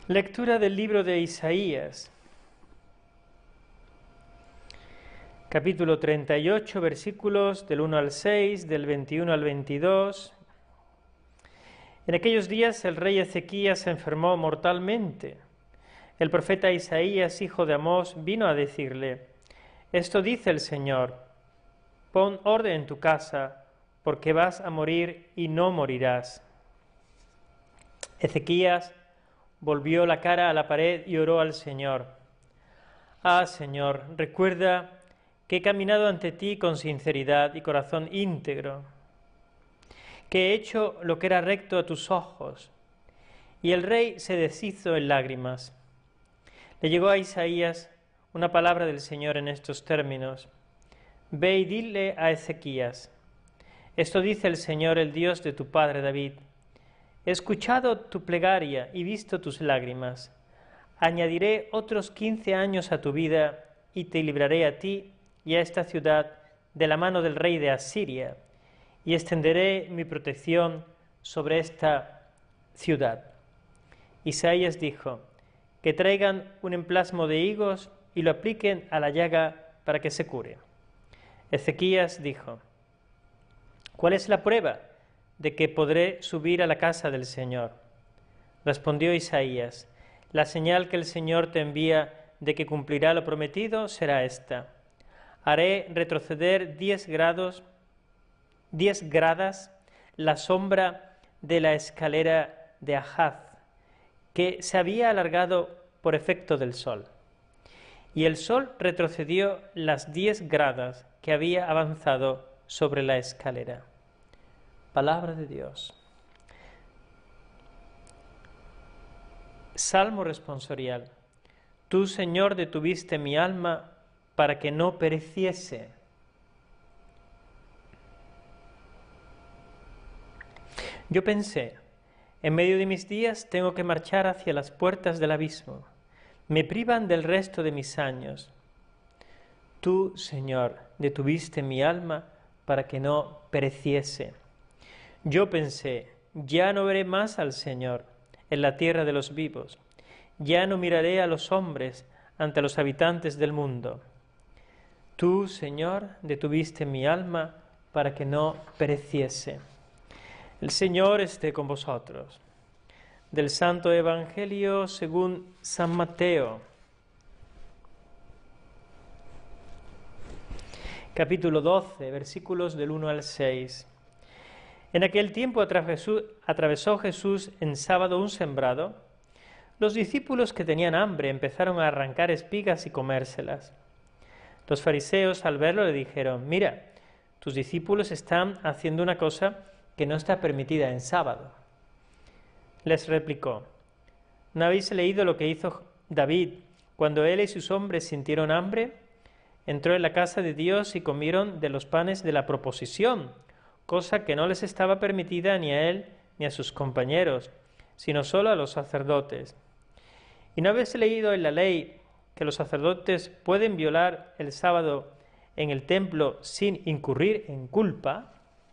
Lectura del libro de Isaías, capítulo 38, versículos del 1 al 6, del 21 al 22. En aquellos días el rey Ezequías se enfermó mortalmente. El profeta Isaías, hijo de Amós, vino a decirle: Esto dice el Señor: Pon orden en tu casa, porque vas a morir y no morirás. Ezequías volvió la cara a la pared y oró al Señor: Ah, Señor, recuerda que he caminado ante ti con sinceridad y corazón íntegro, que he hecho lo que era recto a tus ojos. Y el rey se deshizo en lágrimas. Le llegó a Isaías una palabra del Señor en estos términos: Ve y dile a Ezequías: Esto dice el Señor, el Dios de tu padre David: He escuchado tu plegaria y visto tus lágrimas. Añadiré otros 15 años a tu vida y te libraré a ti y a esta ciudad de la mano del rey de Asiria, y extenderé mi protección sobre esta ciudad. Isaías dijo: Que traigan un emplasmo de higos y lo apliquen a la llaga para que se cure. Ezequías dijo: ¿Cuál es la prueba de que podré subir a la casa del Señor? Respondió Isaías: La señal que el Señor te envía de que cumplirá lo prometido será esta: haré retroceder 10 gradas la sombra de la escalera de Ahaz, que se había alargado por efecto del sol. Y el sol retrocedió las 10 gradas que había avanzado sobre la escalera. Palabra de Dios. Salmo responsorial. Tú, Señor, detuviste mi alma para que no pereciese. Yo pensé: en medio de mis días tengo que marchar hacia las puertas del abismo. Me privan del resto de mis años. Tú, Señor, detuviste mi alma para que no pereciese. Yo pensé: ya no veré más al Señor en la tierra de los vivos. Ya no miraré a los hombres ante los habitantes del mundo. Tú, Señor, detuviste mi alma para que no pereciese. El Señor esté con vosotros. Del Santo Evangelio según San Mateo. Capítulo 12, versículos del 1 al 6. En aquel tiempo atravesó Jesús en sábado un sembrado. Los discípulos que tenían hambre empezaron a arrancar espigas y comérselas. Los fariseos, al verlo, le dijeron: Mira, tus discípulos están haciendo una cosa que no está permitida en sábado. Les replicó: ¿No habéis leído lo que hizo David cuando él y sus hombres sintieron hambre? Entró en la casa de Dios y comieron de los panes de la proposición, cosa que no les estaba permitida ni a él ni a sus compañeros, sino solo a los sacerdotes. ¿Y no habéis leído en la ley que los sacerdotes pueden violar el sábado en el templo sin incurrir en culpa?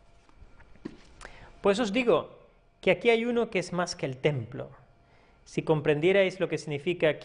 Pues os digo que aquí hay uno que es más que el templo. Si comprendierais lo que significa